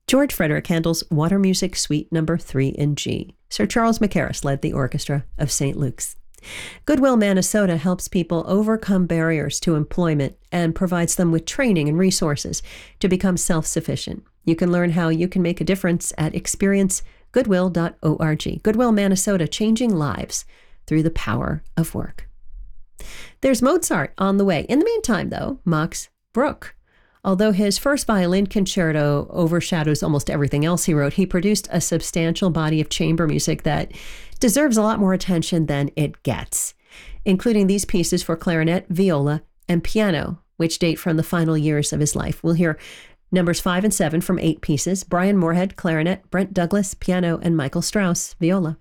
George Frederick Handel's Water Music Suite No. 3 in G. Sir Charles Mackerras led the orchestra of St. Luke's. Goodwill Mannesota helps people overcome barriers to employment and provides them with training and resources to become self-sufficient. You can learn how you can make a difference at experiencegoodwill.org. Goodwill Mannesota, changing lives through the power of work. There's Mozart on the way. In the meantime, though, Max Bruch. Although his first violin concerto overshadows almost everything else he wrote, he produced a substantial body of chamber music that deserves a lot more attention than it gets, including these pieces for clarinet, viola, and piano, which date from the final years of his life. We'll hear numbers 5 and 7 from 8 pieces: Brian Moorhead, clarinet; Brent Douglas, piano; and Michael Strauss, viola.